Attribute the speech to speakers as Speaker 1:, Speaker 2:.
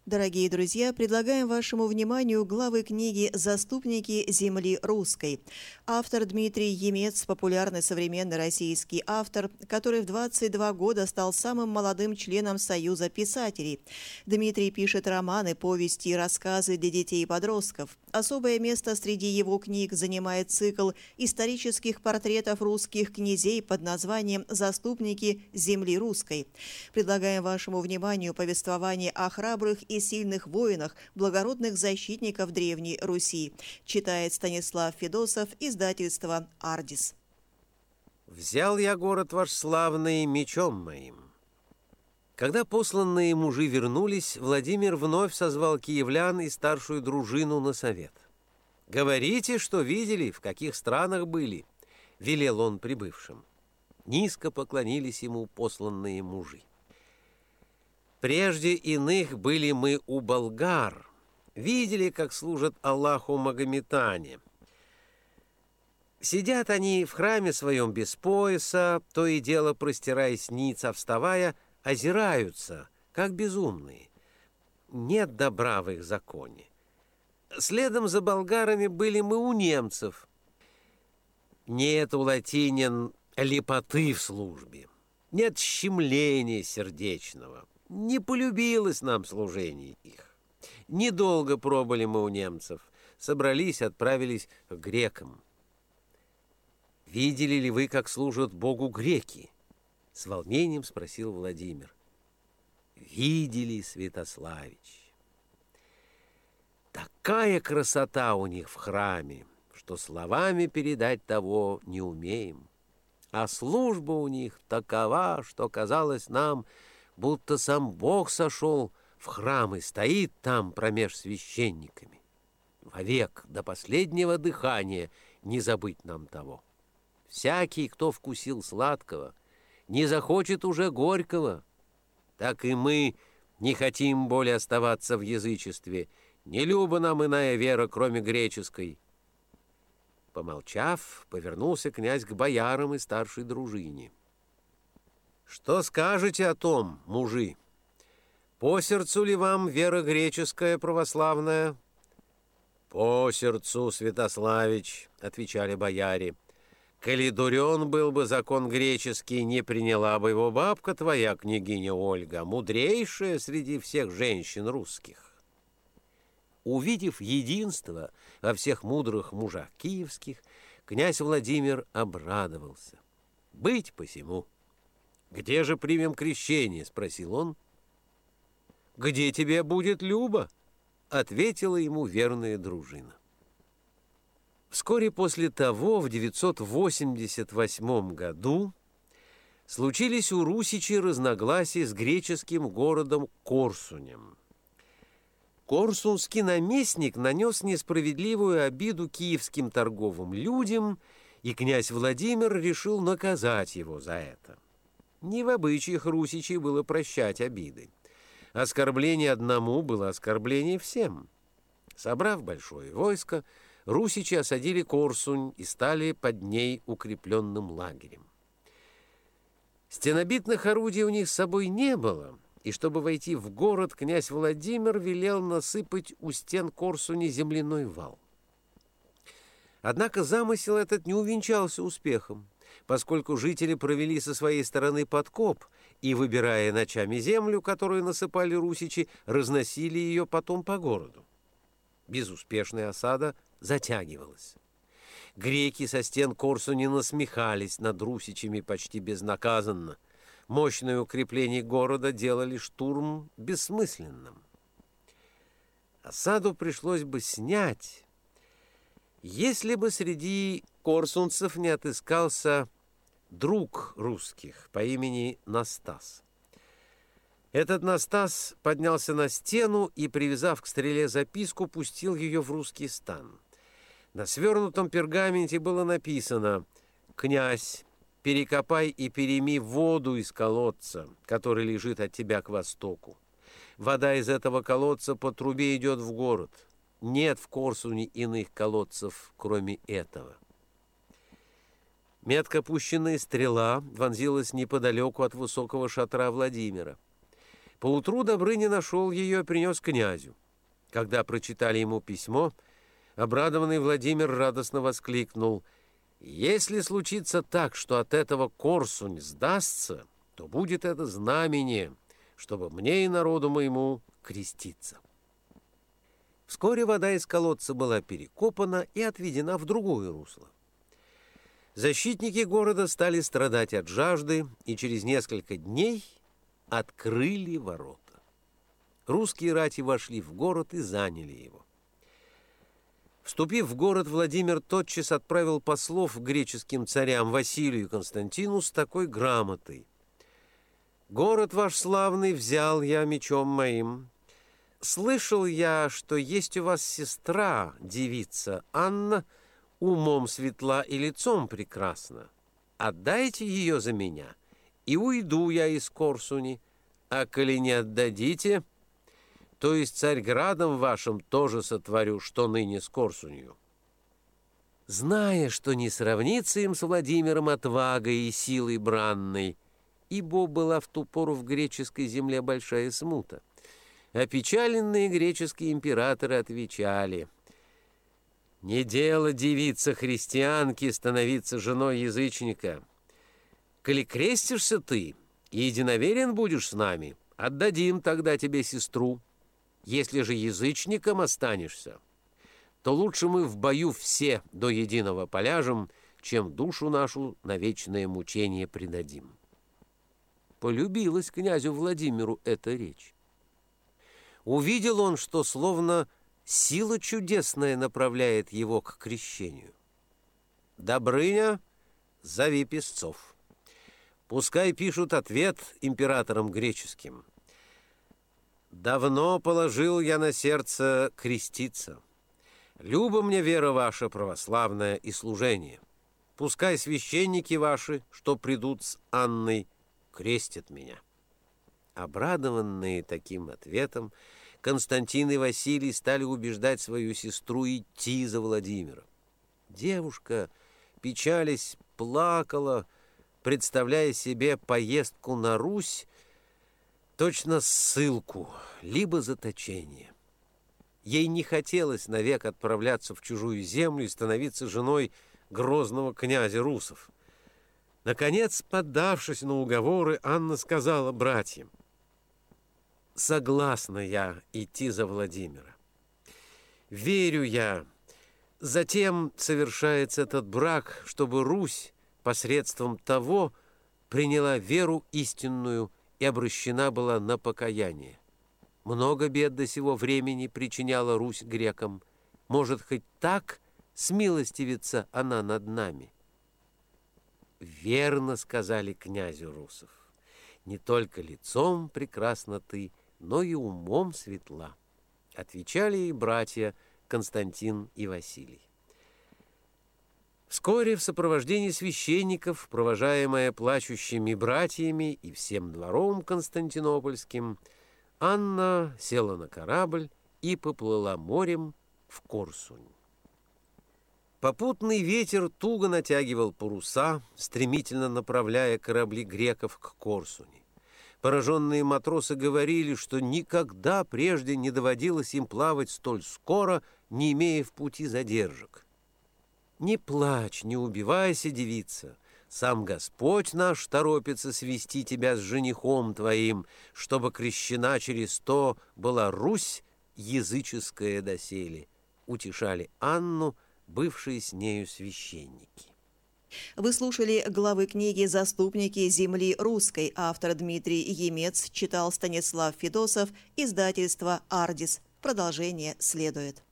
Speaker 1: Дорогие друзья, предлагаем вашему вниманию главы книги «Заступники земли русской». Автор Дмитрий Емец – популярный современный российский автор, который в 22 года стал самым молодым членом Союза писателей. Дмитрий пишет романы, повести и рассказы для детей и подростков. Особое место среди его книг занимает цикл исторических портретов русских князей под названием «Заступники земли русской». Предлагаем вашему вниманию повествование о храбрых и сильных воинах, благородных защитников Древней Руси. Читает Станислав Федосов, издательство «Ардис».
Speaker 2: «Взял я город ваш славный мечом моим». Когда посланные мужи вернулись, Владимир вновь созвал киевлян и старшую дружину на совет. «Говорите, что видели, в каких странах были», — велел он прибывшим. Низко поклонились ему посланные мужи. «Прежде иных были мы у болгар, видели, как служат Аллаху магометане. Сидят они в храме своем без пояса, то и дело простираясь ниц, а вставая, озираются, как безумные. Нет добра в их законе. Следом за болгарами были мы у немцев. Нет у латинин лепоты в службе, нет щемления сердечного. Не полюбилось нам служение их. Недолго пробыли мы у немцев, собрались, отправились к грекам. Видели ли вы, как служат Богу греки? С волнением спросил Владимир. Видели, Святославич. Такая красота у них в храме, что словами передать того не умеем. А служба у них такова, что казалось нам, будто сам Бог сошел в храм и стоит там промеж священниками. Вовек до последнего дыхания не забыть нам того. Всякий, кто вкусил сладкого, не захочет уже горького. Так и мы не хотим более оставаться в язычестве. Не люба нам иная вера, кроме греческой». Помолчав, повернулся князь к боярам и старшей дружине. «Что скажете о том, мужи? По сердцу ли вам вера греческая православная?» «По сердцу, Святославич», — отвечали бояре. «Коли дурен был бы закон греческий, не приняла бы его бабка твоя, княгиня Ольга, мудрейшая среди всех женщин русских». Увидев единство во всех мудрых мужах киевских, князь Владимир обрадовался. «Быть посему». «Где же примем крещение?» — спросил он. «Где тебе будет Люба?» — ответила ему верная дружина. Вскоре после того, в 988 году, случились у русичей разногласия с греческим городом Корсунем. Корсунский наместник нанес несправедливую обиду киевским торговым людям, и князь Владимир решил наказать его за это. Не в обычаях русичей было прощать обиды. Оскорбление одному было оскорбление всем. Собрав большое войско, русичи осадили Корсунь и стали под ней укрепленным лагерем. Стенобитных орудий у них с собой не было, и чтобы войти в город, князь Владимир велел насыпать у стен Корсуни земляной вал. Однако замысел этот не увенчался успехом, поскольку жители провели со своей стороны подкоп и, выбирая ночами землю, которую насыпали русичи, разносили ее потом по городу. Безуспешная осада затягивалась. Греки со стен Корсуни насмехались над русичами почти безнаказанно. Мощное укрепление города делали штурм бессмысленным. Осаду пришлось бы снять, если бы среди корсунцев не отыскался друг русских по имени Настас. Этот Настас поднялся на стену и, привязав к стреле записку, пустил ее в русский стан. На свернутом пергаменте было написано: «Князь, перекопай и переми воду из колодца, который лежит от тебя к востоку. Вода из этого колодца по трубе идет в город. Нет в Корсуне иных колодцев, кроме этого». Метко пущенная стрела вонзилась неподалеку от высокого шатра Владимира. Поутру Добрыня нашел ее и принес князю. Когда прочитали ему письмо, обрадованный Владимир радостно воскликнул: «Если случится так, что от этого Корсунь сдастся, то будет это знамение, чтобы мне и народу моему креститься». Вскоре вода из колодца была перекопана и отведена в другое русло. Защитники города стали страдать от жажды и через несколько дней открыли ворота. Русские рати вошли в город и заняли его. Вступив в город, Владимир тотчас отправил послов к греческим царям Василию и Константину с такой грамотой: «Город ваш славный взял я мечом моим. Слышал я, что есть у вас сестра, девица Анна, умом светла и лицом прекрасна. Отдайте ее за меня, и уйду я из Корсуни, а коли не отдадите, то и с Царьградом вашим тоже сотворю, что ныне с Корсунью». Зная, что не сравнится им с Владимиром отвагой и силой бранной, ибо была в ту пору в греческой земле большая смута, опечаленные греческие императоры отвечали: «Не дело девица-христианки становиться женой язычника. Коли крестишься ты и единоверен будешь с нами, отдадим тогда тебе сестру. Если же язычником останешься, то лучше мы в бою все до единого поляжем, чем душу нашу на вечное мучение предадим». Полюбилась князю Владимиру эта речь. Увидел он, что словно сила чудесная направляет его к крещению. «Добрыня, зови писцов. Пускай пишут ответ императорам греческим. Давно положил я на сердце креститься. Люба мне вера ваша православная и служение. Пускай священники ваши, что придут с Анной, крестят меня». Обрадованные таким ответом, Константин и Василий стали убеждать свою сестру идти за Владимиром. Девушка, печалясь, плакала, представляя себе поездку на Русь, точно ссылку, либо заточение. Ей не хотелось навек отправляться в чужую землю и становиться женой грозного князя русов. Наконец, поддавшись на уговоры, Анна сказала братьям: «Согласна я идти за Владимира. Верю я, затем совершается этот брак, чтобы Русь посредством того приняла веру истинную и обращена была на покаяние. Много бед до сего времени причиняла Русь грекам. Может, хоть так смилостивится она над нами». «Верно, — сказали князю русов, — не только лицом прекрасна ты, но и умом светла», — отвечали ей братья Константин и Василий. Вскоре в сопровождении священников, провожаемая плачущими братьями и всем двором константинопольским, Анна села на корабль и поплыла морем в Корсунь. Попутный ветер туго натягивал паруса, стремительно направляя корабли греков к Корсуни. Пораженные матросы говорили, что никогда прежде не доводилось им плавать столь скоро, не имея в пути задержек. «Не плачь, не убивайся, девица. Сам Господь наш торопится свести тебя с женихом твоим, чтобы крещена через то была Русь языческая доселе», — утешали Анну бывшие с нею священники.
Speaker 1: Вы слушали главы книги «Заступники земли русской». Автор Дмитрий Емец, читал Станислав Федосов, издательство «Ардис». Продолжение следует.